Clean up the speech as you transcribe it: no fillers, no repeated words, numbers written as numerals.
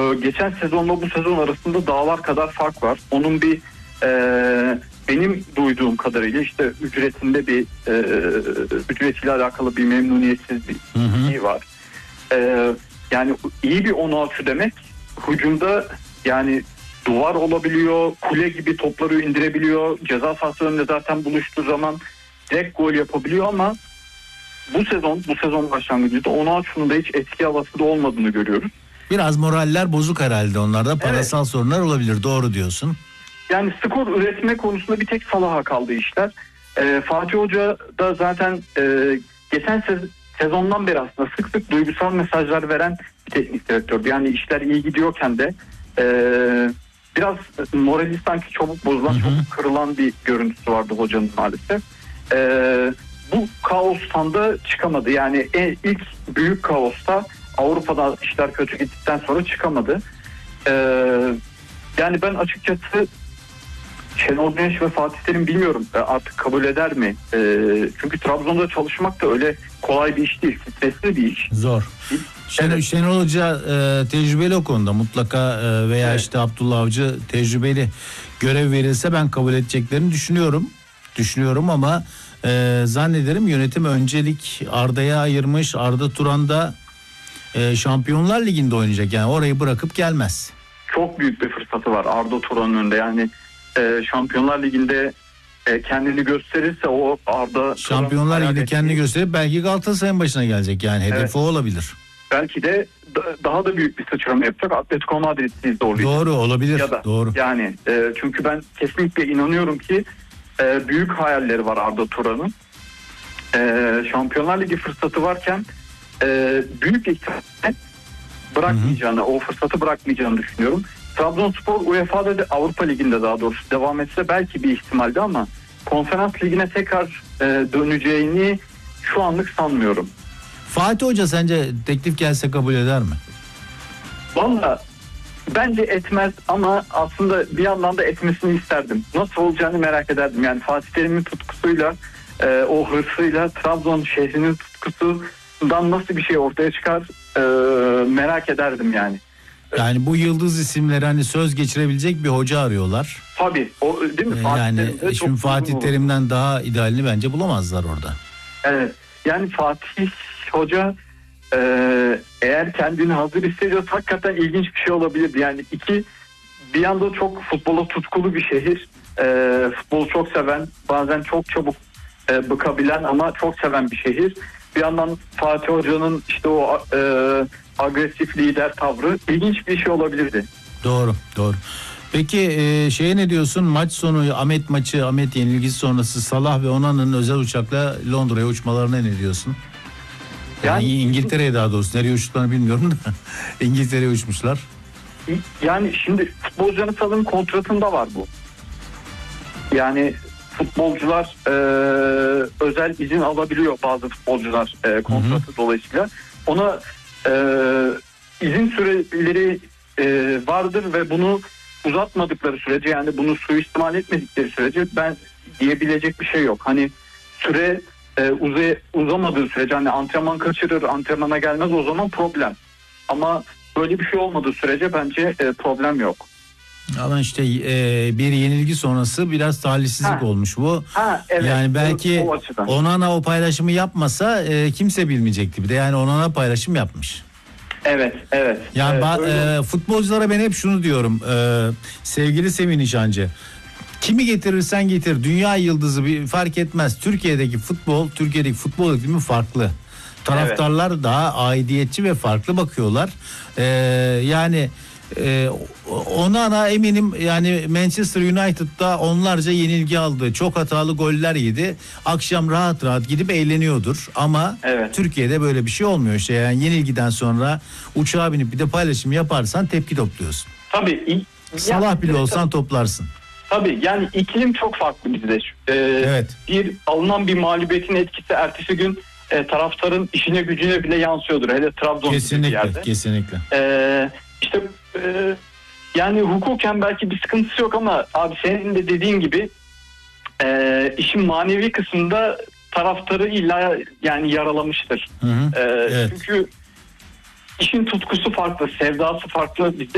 geçen sezonla bu sezon arasında dağlar kadar fark var. Onun bir benim duyduğum kadarıyla işte ücretinde bir ücretiyle alakalı bir memnuniyetsizliği var. Yani iyi bir 16'sı demek hücumda yani duvar olabiliyor, kule gibi topları indirebiliyor, ceza sahası önünde zaten buluştuğu zaman direkt gol yapabiliyor ama bu sezon başlangıcında 16'sında hiç etki havası da olmadığını görüyoruz. Biraz moraller bozuk herhalde onlarda, parasal sorunlar olabilir, doğru diyorsun. Yani skor üretme konusunda bir tek Salah'a kaldı işler. Fatih Hoca da zaten geçen sezondan beri aslında sık sık duygusal mesajlar veren bir teknik direktördü. Yani işler iyi gidiyorken de biraz morali sanki çabuk bozulan, çabuk kırılan bir görüntüsü vardı hocanın maalesef. Bu kaostan da çıkamadı. Yani ilk büyük kaosta Avrupa'da işler kötü gittikten sonra çıkamadı. Yani ben açıkçası Şenol Güneş ve Fatih Terim bilmiyorum artık kabul eder mi? Çünkü Trabzon'da çalışmak da öyle kolay bir iş değil. Stresli bir iş. Zor. Şenol Hoca tecrübeli o konuda mutlaka veya işte Abdullah Avcı tecrübeli, görev verilse ben kabul edeceklerini düşünüyorum ama zannederim yönetim öncelik Arda'ya ayırmış. Arda Turan da Şampiyonlar Ligi'nde oynayacak, yani orayı bırakıp gelmez. Çok büyük bir fırsatı var Arda Turan'ın önünde, yani Şampiyonlar Ligi'nde kendini gösterirse o Arda Şampiyonlar Ligi'nde kendini gösterip belki Galatasaray'ın başına gelecek, yani hedefi o olabilir. Belki de daha da büyük bir sıçrama yapacak, Atletico Madrid'i zorlayacak. Doğru olabilir. Ya da, doğru. Yani çünkü ben kesinlikle inanıyorum ki büyük hayalleri var Arda Turan'ın. Şampiyonlar Ligi fırsatı varken büyük ihtimalle bırakmayacağını, o fırsatı bırakmayacağını düşünüyorum. Trabzonspor UEFA'da da, Avrupa Ligi'nde daha doğrusu devam etse belki bir ihtimaldi ama Konferans Ligi'ne tekrar döneceğini şu anlık sanmıyorum. Fatih Hoca sence teklif gelse kabul eder mi? Vallahi bence etmez ama aslında bir yandan da etmesini isterdim. Nasıl olacağını merak ederdim. Yani Fatih Terim'in tutkusuyla, o hırsıyla, Trabzon şehrinin tutkusundan nasıl bir şey ortaya çıkar merak ederdim yani. Yani bu yıldız isimleri hani söz geçirebilecek bir hoca arıyorlar. Tabii. O, değil mi? Yani şimdi Fatih Terim'den daha idealini bence bulamazlar orada. Evet. Yani Fatih Hoca eğer kendini hazır hissediyorsa hakikaten ilginç bir şey olabilir. Yani bir yanda çok futbola tutkulu bir şehir. Futbolu çok seven, bazen çok çabuk bıkabilen ama çok seven bir şehir. Bir yandan Fatih Hoca'nın işte o agresif lider tavrı ilginç bir şey olabilirdi. Doğru. Peki şeye ne diyorsun? Maç sonu Ahmet yenilgisi sonrası Salah ve Onana'nın özel uçakla Londra'ya uçmalarına ne diyorsun? Yani İngiltere'ye, daha doğrusu nereye uçtuklarını bilmiyorum da İngiltere'ye uçmuşlar. Yani şimdi futbolcuların sanırım kontratında var bu. Yani futbolcular özel izin alabiliyor, bazı futbolcular kontratı dolayısıyla. Ona izin süreleri vardır ve bunu uzatmadıkları sürece, yani bunu suistimal etmedikleri sürece ben diyebilecek bir şey yok. Hani süre uzamadığı sürece, hani antrenman kaçırır, antrenmana gelmez, o zaman problem. Ama böyle bir şey olmadığı sürece bence problem yok. Ama işte bir yenilgi sonrası biraz talihsizlik olmuş bu. Evet, yani belki Onana o paylaşımı yapmasa kimse bilmeyecekti. Bir de yani Onana paylaşım yapmış. Evet. Yani futbolculara ben hep şunu diyorum, sevgili Semih Nişancı. Kimi getirirsen getir, dünya yıldızı bir fark etmez. Türkiye'deki futbol iklimi farklı. Taraftarlar daha aidiyetçi ve farklı bakıyorlar. Yani Onana eminim yani Manchester United'da onlarca yenilgi aldı. Çok hatalı goller yedi. Akşam rahat rahat gidip eğleniyordur. Ama Türkiye'de böyle bir şey olmuyor işte. Yani yenilgiden sonra uçağa binip bir de paylaşım yaparsan tepki topluyorsun. Tabii. Salah bile olsan toplarsın. Tabii, yani iklim çok farklı bizde. Bir alınan bir mağlubiyetin etkisi ertesi gün taraftarın işine gücüne bile yansıyordur. Hele Trabzon gibi bir yerde. Kesinlikle. İşte yani hukuken belki bir sıkıntısı yok ama abi senin de dediğin gibi işin manevi kısmında taraftarı illa yani yaralamıştır. Çünkü işin tutkusu farklı, sevdası farklı. Bizde